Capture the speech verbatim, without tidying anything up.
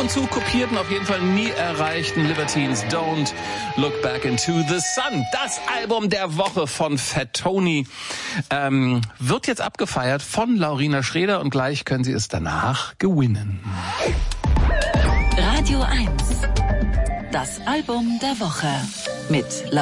und zu kopierten, auf jeden Fall nie erreichten Libertines Don't Look Back into the Sun. Das Album der Woche von Fat Tony ähm, wird jetzt abgefeiert von Laurina Schreder und gleich können Sie es danach gewinnen. Radio eins. Das Album der Woche mit